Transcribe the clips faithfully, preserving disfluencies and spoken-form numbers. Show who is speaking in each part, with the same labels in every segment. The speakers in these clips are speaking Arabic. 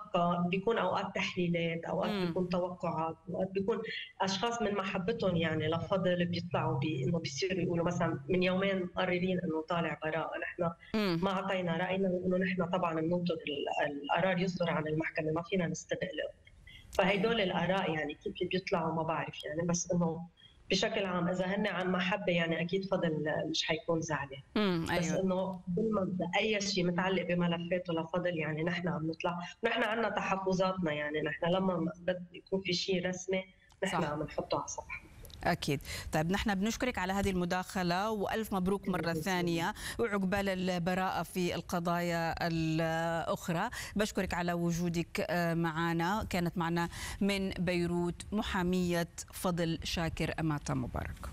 Speaker 1: تتلقى بيكون اوقات تحليلات، اوقات
Speaker 2: امم
Speaker 1: بيكون توقعات، اوقات بيكون اشخاص من محبتهم يعني لفضل بيطلعوا بي انه بيصيروا يقولوا مثلا من يومين مقررين انه طالع براءه، نحن
Speaker 2: امم
Speaker 1: ما اعطينا راينا لانه نحن طبعا بننطر ال- القرار يصدر عن المحكمه، ما فينا نستقله.
Speaker 2: ايوه.
Speaker 1: فهيدول الاراء يعني كيف بيطلعوا ما بعرف يعني، بس انه بشكل عام اذا هن عن محبه يعني اكيد فضل مش حيكون زعلان.
Speaker 2: امم
Speaker 1: بس
Speaker 2: ايوه.
Speaker 1: انه بالمبدا اي شيء متعلق بملفاته لفضل يعني نحن عم نطلع، نحن عندنا تحفظاتنا يعني، نحن لما بد يكون في شيء رسمي نحن
Speaker 2: صح.
Speaker 1: عم نحطه على صفحه.
Speaker 2: أكيد. طيب نحن بنشكرك على هذه المداخلة وألف مبروك مرة ثانية وعقبال البراءة في القضايا الأخرى. بشكرك على وجودك معنا. كانت معنا من بيروت محامية فضل شاكر أماتة مبارك.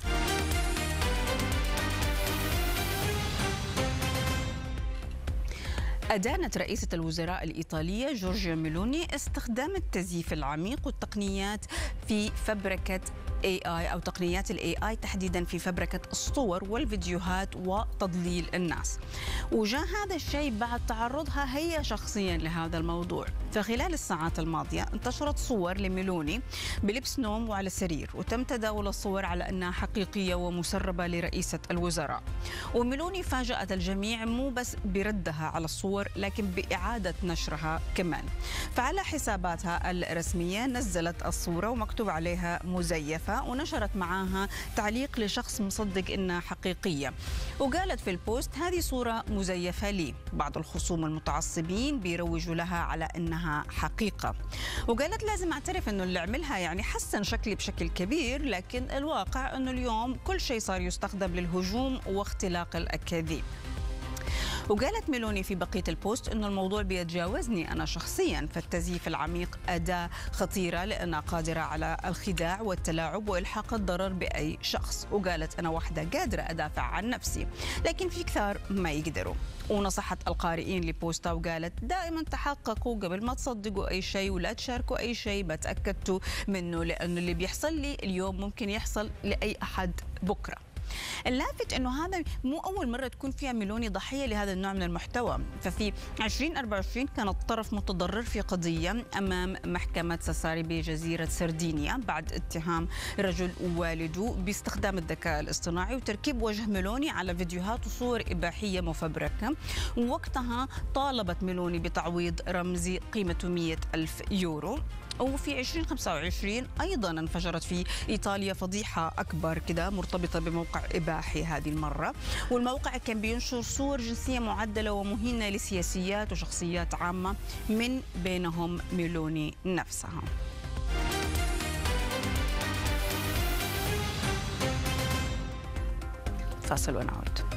Speaker 2: أدانت رئيسة الوزراء الإيطالية جورجيا ميلوني استخدام التزييف العميق والتقنيات في فبركة إيه آي أو تقنيات ال إيه آي تحديدا في فبركة الصور والفيديوهات وتضليل الناس. وجاء هذا الشيء بعد تعرضها هي شخصيا لهذا الموضوع. فخلال الساعات الماضية انتشرت صور لميلوني بلبس نوم وعلى سرير، وتم تداول الصور على أنها حقيقية ومسربة لرئيسة الوزراء. وميلوني فاجأت الجميع مو بس بردها على الصور لكن بإعادة نشرها كمان. فعلى حساباتها الرسمية نزلت الصورة ومكتوب عليها مزيفة، ونشرت معاها تعليق لشخص مصدق إنها حقيقية، وقالت في البوست هذه صورة مزيفة لي. بعض الخصوم المتعصبين بيروجوا لها على إنها حقيقة، وقالت لازم أعترف إنه اللي عملها يعني حسن شكلي بشكل كبير، لكن الواقع إنه اليوم كل شيء صار يستخدم للهجوم واختلاق الأكاذيب. وقالت ميلوني في بقية البوست إنه الموضوع بيتجاوزني أنا شخصياً، فالتزييف العميق أداة خطيرة لأنها قادرة على الخداع والتلاعب وإلحاق الضرر بأي شخص. وقالت أنا واحدة قادرة أدافع عن نفسي لكن في كثار ما يقدروا. ونصحت القارئين لبوستها وقالت دائما تحققوا قبل ما تصدقوا أي شيء ولا تشاركوا أي شيء ما تأكدتوا منه، لأنه اللي بيحصل لي اليوم ممكن يحصل لأي أحد بكرة. اللافت أنه هذا مو أول مرة تكون فيها ميلوني ضحية لهذا النوع من المحتوى. ففي ألفين وأربعة وعشرين كانت طرف متضرر في قضية أمام محكمة ساساري بجزيرة سردينيا بعد اتهام رجل ووالده باستخدام الذكاء الاصطناعي وتركيب وجه ميلوني على فيديوهات وصور إباحية مفبركة. ووقتها طالبت ميلوني بتعويض رمزي قيمته مئة ألف يورو. وفي ألفين وخمسة وعشرين أيضا انفجرت في إيطاليا فضيحة أكبر كده مرتبطة بموقع إباحي هذه المرة، والموقع كان بينشر صور جنسية معدلة ومهينة لسياسيات وشخصيات عامة من بينهم ميلوني نفسها. فاصل ونعود.